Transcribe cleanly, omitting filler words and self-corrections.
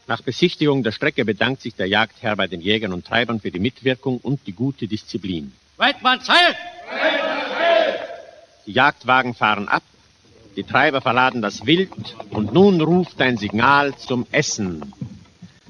Nach Besichtigung der Strecke bedankt sich der Jagdherr bei den Jägern und Treibern für die Mitwirkung und die gute Disziplin. Weidmanns Halt! Die Jagdwagen fahren ab, die Treiber verladen das Wild und nun ruft ein Signal zum Essen.